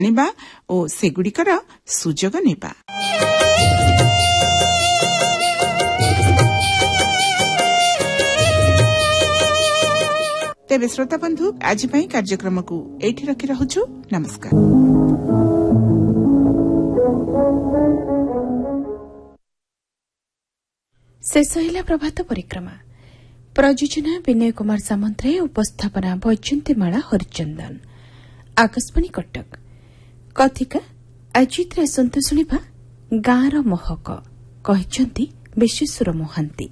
ଜାଣିବା ଓ ସେଗୁଡ଼ିକର ସୁଯୋଗ ନେବା। ତେବେ ଶ୍ରୋତା ବନ୍ଧୁ, ଆଜି ପାଇଁ କାର୍ଯ୍ୟକ୍ରମକୁ ଏଇଠି ରଖି ରହୁଛୁ। ନମସ୍କାର। ଶେଷ ହେଲା ପ୍ରଭାତ ପରିକ୍ରମା। ପ୍ରଯୋଜନା ବିନୟ କୁମାର ସାମନ୍ତରାୟ, ଉପସ୍ଥାପନା ବୈଜୟନ୍ତୀମାଳା ହରିଚନ୍ଦନ। ଆକାଶବାଣୀ କଟକ। କଥିକା ଆଜିତ୍ର ଆସନ୍ତୁ ଶୁଣିବା ଗାଁର ମହକ। କହିଛନ୍ତି ବିଶ୍ୱେଶ୍ୱର ମହାନ୍ତି।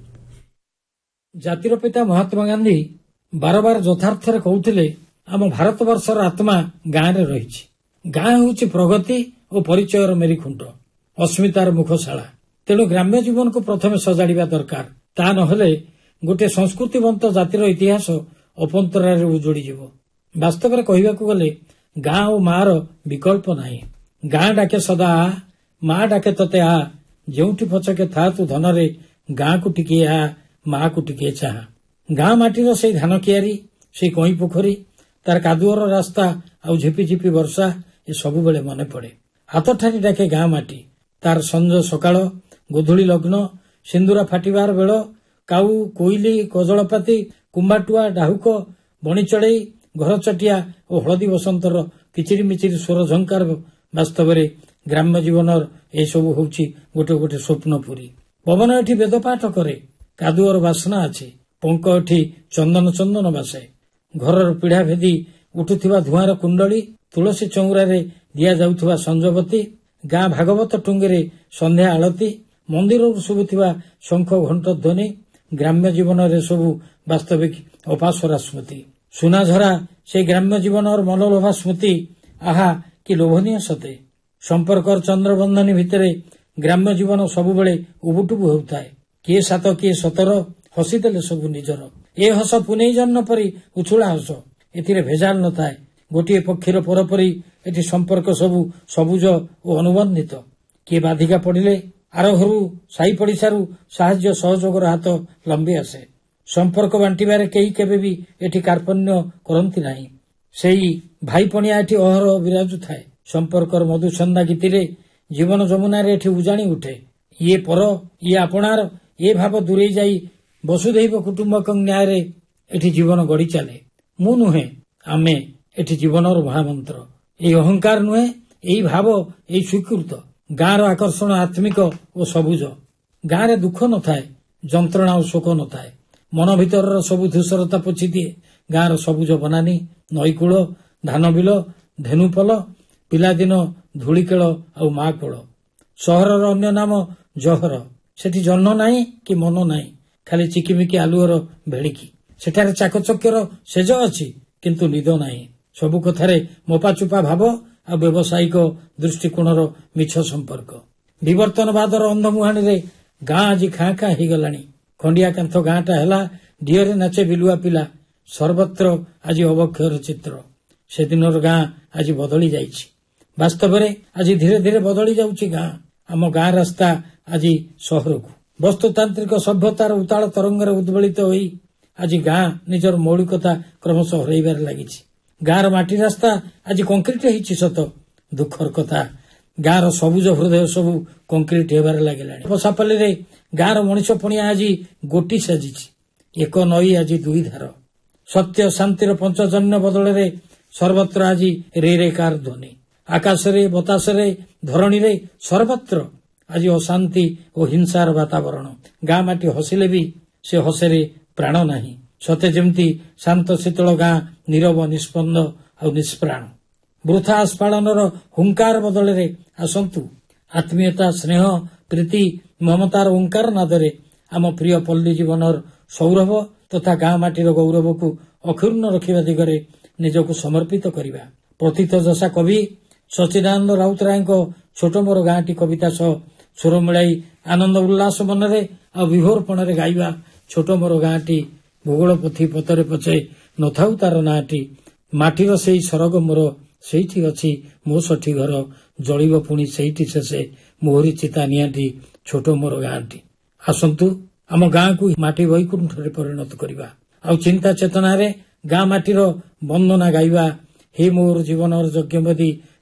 ଜାତିର ପିତା ମହାତ୍ମା ଗାନ୍ଧୀ ବାରବାର ଯଥାର୍ଥରେ କହୁଥିଲେ, ଆମ ଭାରତବର୍ଷର ଆତ୍ମା ଗାଁରେ ରହିଛି। ଗାଁ ହେଉଛି ପ୍ରଗତି ଓ ପରିଚୟର ମେରିଖୁଣ୍ଟ, ଅସ୍ମିତାର ମୁଖଶାଳା। ତେଣୁ ଗ୍ରାମ୍ୟ ଜୀବନକୁ ପ୍ରଥମେ ସଜାଡ଼ିବା ଦରକାର। ତା ନହେଲେ ଗୋଟିଏ ସଂସ୍କୃତିବନ୍ତ ଜାତିର ଇତିହାସ ଅପନ୍ତରାରେ ଉଜୁଡ଼ିଯିବ। ବାସ୍ତବରେ କହିବାକୁ ଗଲେ ଗାଁ ଓ ମାର ବିକଳ୍ପ ନାହିଁ। ଗାଁ ଡାକେ ସଦା ଆ, ମା ଡାକେ ତତେ ଆ, ଯେଉଁଠି ପଛକେ ଥା ତୁ ଧନରେ, ଗାଁକୁ ଟିକିଏ ଆ, ମାକୁ ଟିକିଏ ଚାହା। ଗାଁ ମାଟିର ସେଇ ଧାନ କିଆରି, ସେଇ କଇଁ ପୋଖରୀ, ତାର କାଦୁଅର ରାସ୍ତା ଆଉ ଝିପି ଝିପି ବର୍ଷା, ଏ ସବୁବେଳେ ମନେ ପଡେ। ହାତଠାରି ଡାକେ ଗାଁ ମାଟି। ତାର ସଞ୍ଜ ସକାଳ, ଗୋଧୂଳି ଲଗ୍ନ, ସିନ୍ଦୁରା ଫାଟିବାର ବେଳ, କାଉ, କୋଇଲି, କଜଳପାତି, କୁମ୍ଭାଟୁଆ, ଡାହୁକ, ବଣିଚଢେଇ, ଘରଚଟିଆ ଓ ହଳଦୀ ବସନ୍ତର କିଚିରି ମିଚିରି ସ୍ୱର ଝଙ୍କାର। ବାସ୍ତବରେ ଗ୍ରାମ୍ୟ ଜୀବନର ଏସବୁ ହେଉଛି ଗୋଟେ ଗୋଟେ ସ୍ୱପ୍ନପୁରୀ। ପବନ ଏଠି ବେଦପାଠ କରେ, କାଦୁଅର ବାସ୍ନା ଅଛି। ପଙ୍କ ଏଠି ଚନ୍ଦନ ଚନ୍ଦନ ବାସେ। ଘରର ପିଢା ଭେଦି ଉଠୁଥିବା ଧୂଆଁର କୁଣ୍ଡଳୀ, ତୁଳସୀ ଚଉରାରେ ଦିଆଯାଉଥିବା ସଞ୍ଜବତୀ, ଗାଁ ଭାଗବତ ଟୁଙ୍ଗିରେ ସନ୍ଧ୍ୟା ଆଳତୀ, ମନ୍ଦିରରୁ ଶୁଭୁଥିବା ଶଙ୍ଖ ଘଣ୍ଟ ଧ୍ୱନି, ଗ୍ରାମ୍ୟ ଜୀବନରେ ସବୁ ବାସ୍ତବିକ ଅପାସରା ସ୍ମୃତି। ସୁନାଝରା সেই ଗ୍ରାମ୍ୟ ଜୀବନର ମନଲୋଭା ସ୍ମୃତି। ଆହା କି ଲୋଭନୀୟ ସତେ। ସମ୍ପର୍କର ଚନ୍ଦ୍ରବନ୍ଧନୀ ଭିତରେ ଗ୍ରାମ୍ୟ ଜୀବନ ସବୁବେଳେ ଉବୁଟୁବୁ ହେଉଥାଏ। କିଏ ସାତ କିଏ ସତର, ହସିଦେଲେ ସବୁ ନିଜର। ଏ ହସ ପୁନେଇ ଜହ୍ନ ପରି ଉଛୁଳା ହସ। ଏଥିରେ ଭେଜାଲ ନଥାଏ। ଗୋଟିଏ ପକ୍ଷୀର ପରପରି ଏଠି ସମ୍ପର୍କ ସବୁ ସବୁଜ ଓ ଅନୁବନ୍ଧିତ। କିଏ ବାଧିକା ପଡ଼ିଲେ ଆର ଘରୁ, ସାହି ପଡ଼ିଶାରୁ ସାହାଯ୍ୟ ସହଯୋଗର ହାତ ଲମ୍ବି ଆସେ। ସମ୍ପର୍କ ବାଣ୍ଟିବାରେ କେହି କେବେ ବି ଏଠି କାର୍ପଣ୍ୟ କରନ୍ତି ନାହିଁ। ସେଇ ଭାଇପଣିଆ ଏଠି ଅହରହ ବିରାଜୁଥାଏ। ସମ୍ପର୍କର ମଧୁଛନ୍ଦା ଗୀତିରେ ଜୀବନ ଯମୁନାରେ ଏଠି ଉଜାଣି ଉଠେ। ଇଏ ପର, ଇଏ ଆପଣାର, ଏ ଭାବ ଦୂରେଇ ଯାଇ ବସୁଧୈବ କୁଟୁମ୍ବକଂ ନ୍ୟାୟରେ ଏଠି ଜୀବନ ଗଡ଼ି ଚାଲେ। ମୁଁ ନୁହେଁ, ଆମେ ଏଠି ଜୀବନର ମହାମନ୍ତ୍ର। ଏଇ ଅହଙ୍କାର ନୁହେଁ, ଏଇ ଭାବ, ଏଇ ସ୍ୱୀକୃତ। ଗାଁର ଆକର୍ଷଣ ଆତ୍ମିକ ଓ ସବୁଜ। ଗାଁରେ ଦୁଃଖ ନଥାଏ, ଯନ୍ତ୍ରଣା ଓ ଶୋକ ନଥାଏ। ମନ ଭିତରର ସବୁ ଧୂସରତା ପୋଛିଦିଏ ଗାଁର ସବୁଜ ବନାନୀ, ନଈକୂଳ, ଧାନବିଲ, ଧେନୁପଲ, ପିଲାଦିନ, ଧୂଳିକେଳ ଆଉ ମା କୋଳ। ସହରର ଅନ୍ୟ ନାମ ଜହର। ସେଠି ଜହ୍ନ ନାହିଁ କି ମନ ନାହିଁ, ଖାଲି ଚିକିମିକି ଆଲୁଅର ଭେଳିକି। ସେଠାରେ ଚାକଚକ୍ୟର ସେଜ ଅଛି, କିନ୍ତୁ ନିଦ ନାହିଁ। ସବୁ କଥାରେ ମୋପାଚୁପା ଭାବ ଆଉ ବ୍ୟବସାୟିକ ଦୃଷ୍ଟିକୋଣର ମିଛ ସମ୍ପର୍କ। ବିବର୍ତ୍ତନବାଦର ଅନ୍ଧମୁହାଣୀରେ ଗାଁ ଆଜି ଖାଁ ଖାଁ ହେଇଗଲାଣି। ଖଣ୍ଡିଆ କାନ୍ଥ ଗାଁଟା ହେଲା, ଡିଅରେ ନାଚେ ବିଲୁଆ ପିଲା। ସର୍ବତ୍ର ଆଜି ଅବକ୍ଷୟର ଚିତ୍ର। ସେଦିନର ଗାଁ ଆଜି ବଦଳି ଯାଇଛି। ବାସ୍ତବରେ ଆଜି ଧୀରେ ଧୀରେ ବଦଳି ଯାଉଛି ଗାଁ। ଆମ ଗାଁ ରାସ୍ତା ଆଜି ସହରକୁ। ବସ୍ତୁତାନ୍ତ୍ରିକ ସଭ୍ୟତାର ଉତାଳ ତରଙ୍ଗରେ ଉଦ୍ବେଳିତ ହୋଇ ଆଜି ଗାଁ ନିଜର ମୌଳିକତା କ୍ରମଶଃ ହରାଇବାରେ ଲାଗିଛି। ଗାଁର ମାଟି ରାସ୍ତା ଆଜି କଂକ୍ରିଟ ହେଇଛି ସତ, ଦୁଃଖର କଥା ଗାଁର ସବୁଜ ହୃଦୟ ସବୁ କଂକ୍ରିଟ ହେବାରେ ଲାଗିଲାଣି। ବସାପାଲିରେ ଗାଁର ମଣିଷ ପଣିଆ ଆଜି ଗୋଟି ସାଜିଛି। ଏକ ନଈ ଆଜି ଦୁଇ ଧାର। ସତ୍ୟ ଶାନ୍ତିର ପଞ୍ଚଜନ୍ୟ ବଦଳରେ ସର୍ବତ୍ର ଆଜି ରେ ରେ କାର ଧ୍ୱନି। ଆକାଶରେ, ବତାସରେ, ଧରଣୀରେ ସର୍ବତ୍ର ଆଜି ଅଶାନ୍ତି ଓ ହିଂସାର ବାତାବରଣ। ଗାଁ ମାଟି ହସିଲେ ବି ସେ ହସରେ ପ୍ରାଣ ନାହିଁ। ସତେ ଯେମିତି ଶାନ୍ତ ଶୀତଳ ଗାଁ ନୀରବ, ନିସ୍ପନ୍ଦ ଆଉ ନିଷ୍ପ୍ରାଣ। ବୃଥା ଆସ୍ଫାଳନର ହୁଙ୍କାର ବଦଳରେ ଆସନ୍ତୁ ଆତ୍ମୀୟତା, ସ୍ନେହ, ପ୍ରୀତି, ମମତାର ଓଙ୍କାର ନାଦରେ ଆମ ପ୍ରିୟ ପଲ୍ଲୀ ଜୀବନର ସୌରଭ ତଥା ଗାଁ ମାଟିର ଗୌରବକୁ ଅକ୍ଷୁର୍ଣ୍ଣ ରଖିବା ଦିଗରେ ନିଜକୁ ସମର୍ପିତ କରିବା। ପ୍ରଥିତଯଶା କବି ସଚ୍ଚିଦାନନ୍ଦ ରାଉତରାୟଙ୍କ ଛୋଟ ମୋର ଗାଁଟି କବିତା ସହ ସ୍ୱର ମିଳାଇ ଆନନ୍ଦ ଉଲ୍ଲାସ ମନରେ ଆଉ ବିଭୋରପଣରେ ଗାଇବା ଛୋଟ ମୋର ଗାଁଟି, ଭୂଗୋଳ ପୋଥି ପତରେ ପଛେ ନଥାଉ ତାର ନାଁଟି, ମାଟିର ସେଇ ସରଗ ମୋର, ସେଇଠି ଅଛି ମୋ ସଠି ଘର, ଜଳିବ ପୁଣି ସେଇଠି ଶେଷେ ମୋହରି ଚିତା ନିଆଁଟି, ଛୋଟ ମୋର ଗାଁଟି। ଆସନ୍ତୁ ଆମ ଗାଁକୁ ମାଟି ବୈକୁଣ୍ଠରେ ପରିଣତ କରିବା, ଆଉ ଚିନ୍ତା ଚେତନାରେ ଗାଁ ମାଟିର ବନ୍ଦନା ଗାଇବା। ହେ ମୋର ଜୀବନର ଯଜ୍ଞବେଦୀ,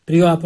ପ୍ରିୟ